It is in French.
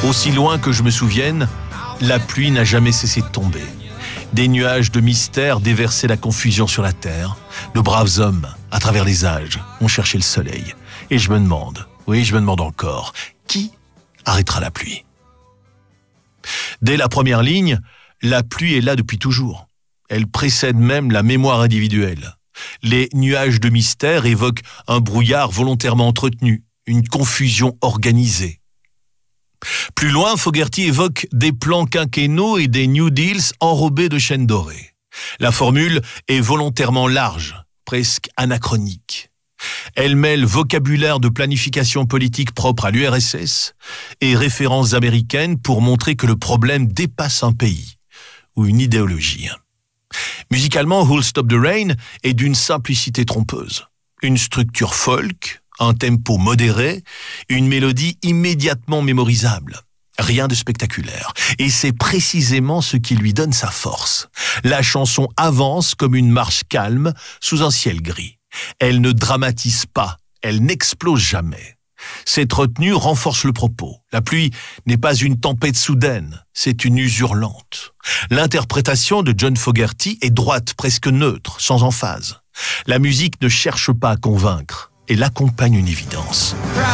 Aussi loin que je me souvienne, la pluie n'a jamais cessé de tomber. Des nuages de mystère déversaient la confusion sur la terre. De braves hommes, à travers les âges, ont cherché le soleil. Et je me demande, oui, je me demande encore, qui arrêtera la pluie? Dès la première ligne, la pluie est là depuis toujours. Elle précède même la mémoire individuelle. Les nuages de mystère évoquent un brouillard volontairement entretenu, une confusion organisée. Plus loin, Fogerty évoque des plans quinquennaux et des New Deals enrobés de chaînes dorées. La formule est volontairement large, presque anachronique. Elle mêle vocabulaire de planification politique propre à l'URSS et références américaines pour montrer que le problème dépasse un pays ou une idéologie. Musicalement, Who'll Stop the Rain est d'une simplicité trompeuse. Une structure folk, un tempo modéré, une mélodie immédiatement mémorisable. Rien de spectaculaire. Et c'est précisément ce qui lui donne sa force. La chanson avance comme une marche calme sous un ciel gris. Elle ne dramatise pas, elle n'explose jamais. Cette retenue renforce le propos. La pluie n'est pas une tempête soudaine, c'est une usure lente. L'interprétation de John Fogerty est droite, presque neutre, sans emphase. La musique ne cherche pas à convaincre, elle accompagne une évidence.